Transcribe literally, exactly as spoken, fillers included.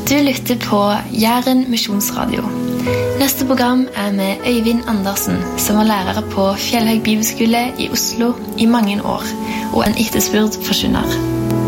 Du lytter på Jæren Misjonsradio. Neste program er med Øyvind Andersen, som var lærer på Fjellhaug Bibelskole i Oslo i mange år, og en etterspurt forkynner.